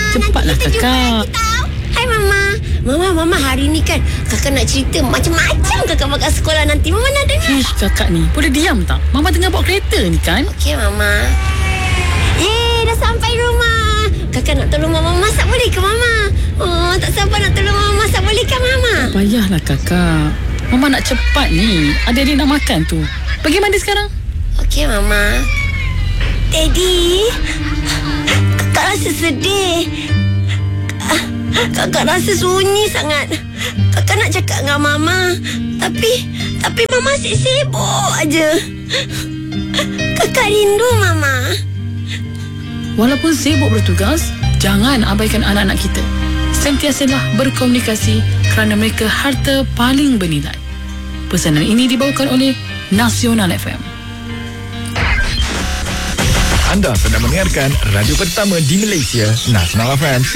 Cepatlah kakak. Hai Mama. Mama hari ni kan kakak nak cerita macam-macam kakak bakal sekolah nanti. Mama nak dengar? Ish, kakak ni boleh diam tak? Mama tengah bawa kereta ni kan? Okey Mama. Dah sampai rumah. Kakak nak tolong Mama masak boleh ke Mama? Oh, tak sabar nak tolong Mama masak boleh ke Mama? Payahlah kakak. Mama nak cepat ni. Adik-adik nak makan tu. Pergi mandi sekarang. Okey Mama. Daddy, kakak rasa sedih. Kakak rasa sunyi sangat. Kakak nak cakap dengan Mama, Tapi Mama asyik sibuk aja. Kakak rindu Mama. Walaupun sibuk bertugas, jangan abaikan anak-anak kita. Sentiasalah berkomunikasi kerana mereka harta paling bernilai. Pesanan ini dibawakan oleh Nasional FM. Anda sedang mendengarkan radio pertama di Malaysia, Nasional FM